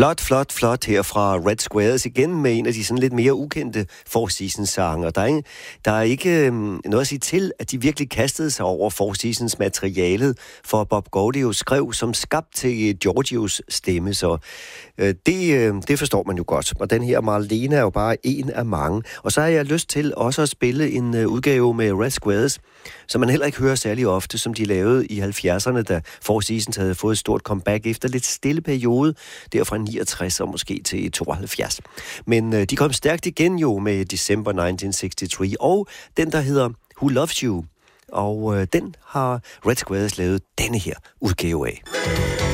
Flot her fra Red Squares igen med en af de sådan lidt mere ukendte Four Seasons sange. Og der er ikke noget at sige til, at de virkelig kastede sig over Four Seasons materialet, for Bob Gaudio skrev som skabt til Giorgios stemme, så det forstår man jo godt. Og den her Marlene er jo bare en af mange. Og så har jeg lyst til også at spille en udgave med Red Squares, som man heller ikke hører særlig ofte, som de lavede i 70'erne, da Four Seasons havde fået et stort comeback efter lidt stille periode, der fra 69 og måske til 72. Men de kom stærkt igen jo med December 1963, og den, der hedder Who Loves You, og den har Red Squares lavet denne her udgave af.